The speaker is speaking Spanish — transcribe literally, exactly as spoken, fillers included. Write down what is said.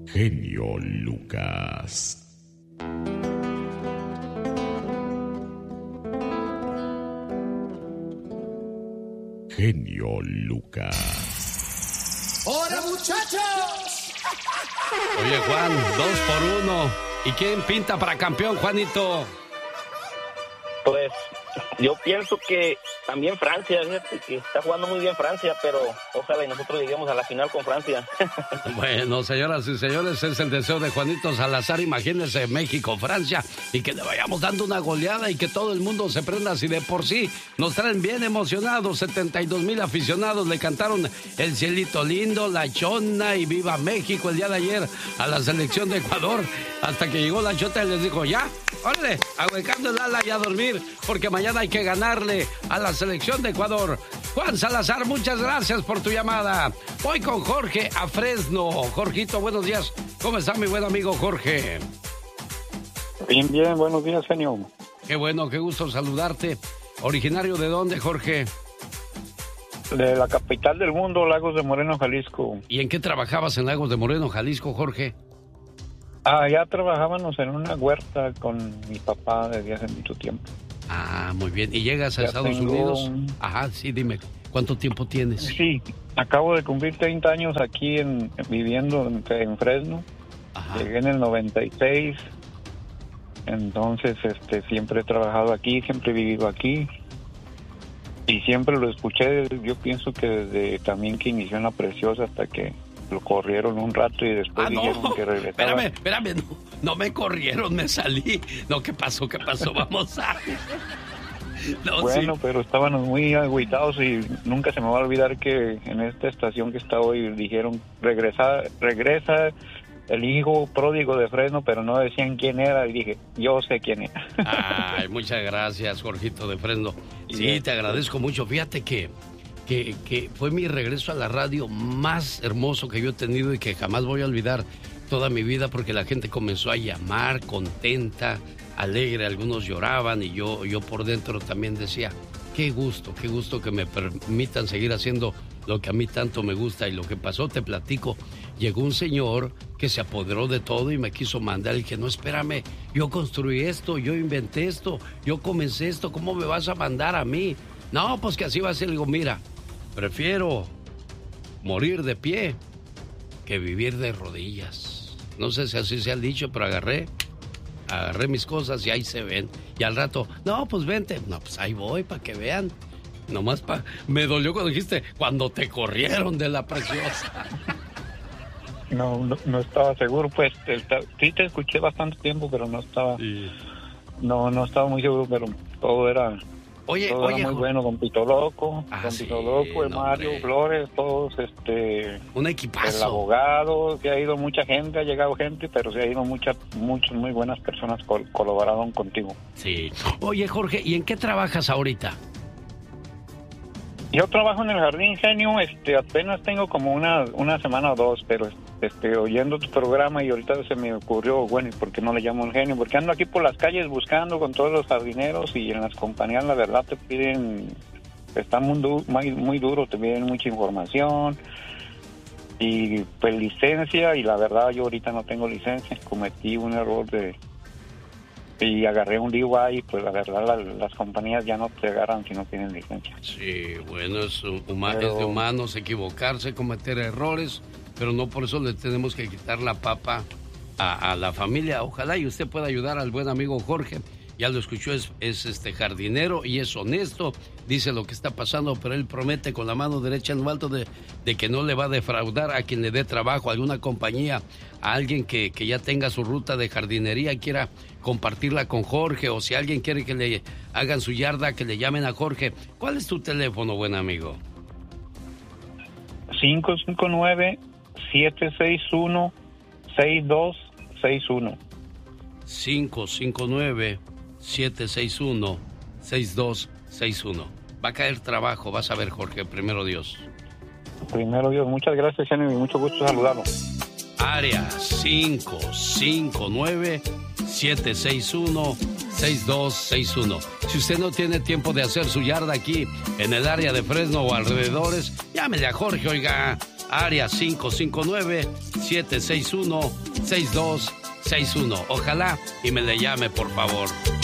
Genio Lucas. Genio Lucas. ¡Hola, muchachos! Oye, Juan, dos por uno. ¿Y quién pinta para campeón, Juanito? Pues yo pienso que también Francia, fíjate que está jugando muy bien Francia, pero ojalá y nosotros lleguemos a la final con Francia. Bueno, señoras y señores, es el deseo de Juanito Salazar. Imagínense México, Francia, y que le vayamos dando una goleada y que todo el mundo se prenda. Si de por sí nos traen bien emocionados, setenta y dos mil aficionados le cantaron El Cielito Lindo, La Chona y Viva México el día de ayer a la selección de Ecuador, hasta que llegó la Chota y les dijo, ya, órale, ahuecando el ala y a dormir, porque mañana hay que ganarle a la selección de Ecuador. Juan Salazar, muchas gracias por tu llamada. Voy con Jorge a Fresno. Jorgito, buenos días. ¿Cómo está mi buen amigo Jorge? Bien, bien, buenos días, genio. Qué bueno, qué gusto saludarte. ¿Originario de dónde, Jorge? De la capital del mundo, Lagos de Moreno, Jalisco. ¿Y en qué trabajabas en Lagos de Moreno, Jalisco, Jorge? Ah, ya trabajábamos en una huerta con mi papá desde hace mucho tiempo. Ah, muy bien. ¿Y llegas a ya Estados tengo... Unidos? Ajá, sí, dime. ¿Cuánto tiempo tienes? Sí, acabo de cumplir treinta años aquí en, viviendo en, en Fresno. Ajá. Llegué en el noventa y seis. Entonces, este, siempre he trabajado aquí, siempre he vivido aquí. Y siempre lo escuché, yo pienso que desde también que inició en La Preciosa hasta que lo corrieron un rato y después ah, no. dijeron que regresaba. Espérame, espérame, no, no me corrieron, me salí. No, ¿qué pasó? ¿Qué pasó? Vamos a... No, bueno, sí. Pero estábamos muy agüitados y nunca se me va a olvidar que en esta estación que está hoy dijeron, regresa, regresa el hijo pródigo de Fresno, pero no decían quién era y dije, yo sé quién era. Ay, muchas gracias, Jorgito de Fresno. Sí, te agradezco mucho. Fíjate que... Que, que fue mi regreso a la radio más hermoso que yo he tenido y que jamás voy a olvidar toda mi vida, porque la gente comenzó a llamar contenta, alegre, algunos lloraban y yo, yo por dentro también decía, qué gusto, qué gusto que me permitan seguir haciendo lo que a mí tanto me gusta. Y lo que pasó, te platico, llegó un señor que se apoderó de todo y me quiso mandar. Y dije, no, espérame, yo construí esto, yo inventé esto, yo comencé esto, ¿cómo me vas a mandar a mí? No, pues que así va a ser. Le digo, mira, prefiero morir de pie que vivir de rodillas. No sé si así se ha dicho, pero agarré, agarré mis cosas y ahí se ven. Y al rato, no, pues vente. No, pues ahí voy para que vean. Nomás pa... Me dolió cuando dijiste, cuando te corrieron de La Preciosa. No, no, no estaba seguro, pues. Te, te, sí te escuché bastante tiempo, pero no estaba... Sí. No, no estaba muy seguro, pero todo era... Oye, todo oye, era muy bueno, con Pito Loco, ah, con sí, Pito Loco, no, Mario hombre. Flores, todos, este... Un equipazo. El abogado, que ha ido mucha gente, ha llegado gente, pero se ha ido muchas, muchas muy buenas personas col colaboraron contigo. Sí. Oye, Jorge, ¿y en qué trabajas ahorita? Yo trabajo en el Jardín Genio, este, apenas tengo como una, una semana o dos, pero este, oyendo tu programa y ahorita se me ocurrió, bueno, ¿y por qué no le llamo el genio? Porque ando aquí por las calles buscando con todos los jardineros y en las compañías la verdad te piden, está muy, du muy, muy duro, te piden mucha información y pues licencia, y la verdad yo ahorita no tengo licencia, cometí un error de... Y agarré un D U I y pues la verdad la, las compañías ya no te agarran si no tienen licencia. Sí, bueno, es, huma pero... es de humanos equivocarse, cometer errores, pero no por eso le tenemos que quitar la papa a, a la familia. Ojalá y usted pueda ayudar al buen amigo Jorge. Ya lo escuchó, es, es este jardinero y es honesto, dice lo que está pasando, pero él promete con la mano derecha en lo alto de, de que no le va a defraudar a quien le dé trabajo, a alguna compañía, a alguien que, que ya tenga su ruta de jardinería y quiera compartirla con Jorge, o si alguien quiere que le hagan su yarda, que le llamen a Jorge. ¿Cuál es tu teléfono, buen amigo? cinco cinco nueve, siete seis uno, seis dos seis uno. cinco cinco nueve, siete seis uno, seis dos seis uno. Va a caer trabajo, vas a ver, Jorge, primero Dios. Primero Dios, muchas gracias, Genio, y mucho gusto saludarlo. Área cinco cinco nueve, siete seis uno, seis dos seis uno. Si usted no tiene tiempo de hacer su yarda aquí en el área de Fresno o alrededores, llámele a Jorge, oiga. área cinco cinco nueve, siete seis uno, seis dos seis uno. Ojalá y me le llame, por favor.